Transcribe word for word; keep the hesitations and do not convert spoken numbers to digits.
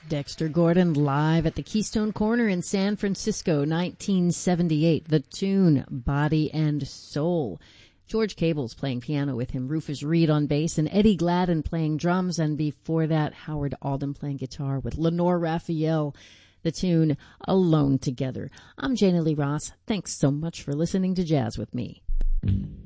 Dexter Gordon live at the Keystone Corner in San Francisco, nineteen seventy-eight. The tune, Body and Soul. George Cable's playing piano with him, Rufus Reid on bass, and Eddie Gladden playing drums, and before that, Howard Alden playing guitar with Lenore Raphael. The tune, Alone Together. I'm Jana Lee Ross. Thanks so much for listening to Jazz with Me.